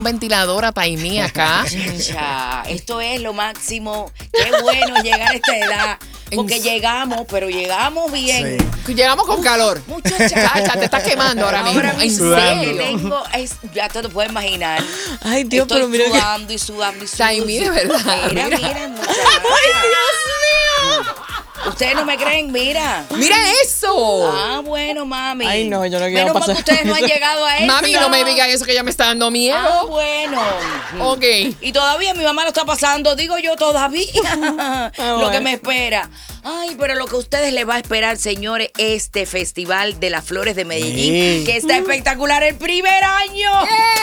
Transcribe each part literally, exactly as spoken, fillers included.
ventilador a Taimí acá. Ya, esto es lo máximo. Qué bueno llegar a esta edad. Porque llegamos, pero llegamos bien. Sí. Llegamos con calor. Muchacha, Chacha, te estás quemando ahora mismo. Ahora mismo que tengo, es, ya te lo puedes imaginar. Ay, Dios, Estoy pero mira sudando que... y sudando y sudando. Taimí, de verdad. Mira, mira, mira, muchacha. ¡Ay, Dios mío! Ustedes no me creen, mira. ¡Mira eso! Ah, bueno, mami. Ay, no, yo no quiero Menos mal pasar. que ustedes no han llegado a eso. Mami, no me digan eso que ya me está dando miedo. Ah, bueno. Ok. Y todavía mi mamá lo está pasando, digo yo todavía. Ah, lo bueno. que me espera. Ay, pero lo que a ustedes les va a esperar, señores, este Festival de las Flores de Medellín, Sí. que está espectacular el primer año.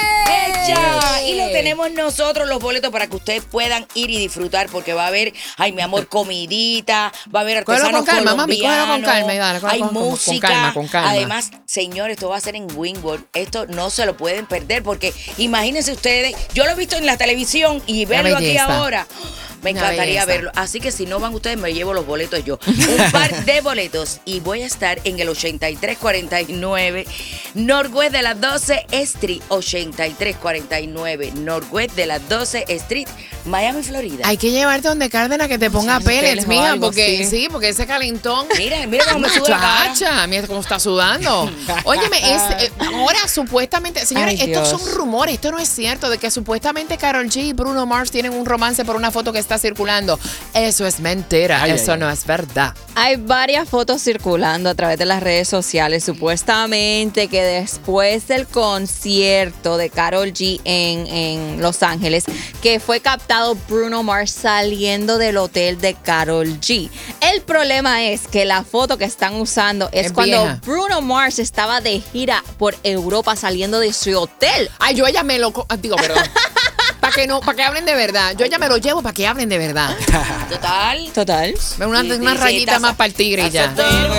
¡Hecha! Y lo tenemos nosotros, los boletos, para que ustedes puedan ir y disfrutar, porque va a haber, ay, mi amor, comidita, va a haber Cógelo artesanos con calma, mami, cógelo con colombianos, calma, y dale, cógelo hay con- con- con música. calma, con calma. Además, señores, esto va a ser en Wingwood. Esto no se lo pueden perder, porque imagínense ustedes, yo lo he visto en la televisión y verlo aquí belleza. ahora. Me Una encantaría belleza. verlo. Así que si no van ustedes, me llevo los boletos yo. Un par de boletos. Y voy a estar en el ochenta y tres cuarenta y nueve Northwest de la doce Street. ochenta y tres cuarenta y nueve Northwest de la doce Street, Miami, Florida. Hay que llevarte donde Cárdenas que te ponga Sí, pellets, pellets o mija, algo, porque sí. sí, porque ese calentón. Mira, mira cómo me sube la cara. Chacha, mira cómo está sudando. Óyeme, es, eh, ahora supuestamente, señores, Ay, estos Dios. son rumores, esto no es cierto, de que supuestamente Karol G y Bruno Mars tienen un romance por una foto que está circulando. Eso es mentira, Ay, eso ay, no es verdad. Hay varias fotos circulando a través de las redes sociales, supuestamente que después del concierto de Karol G en, en Los Ángeles, que fue captado Bruno Mars saliendo del hotel de Karol G. El problema es que la foto que están usando es, Es cuando vieja. Bruno Mars estaba de gira por Europa saliendo de su hotel. Ay, yo ella me lo, co- digo, perdón. Para que no, para que hablen de verdad. Yo ya me lo llevo para que hablen de verdad. Total. Total. Una, Sí, una sí, sí, rayita está- más para el tigre y ya. está-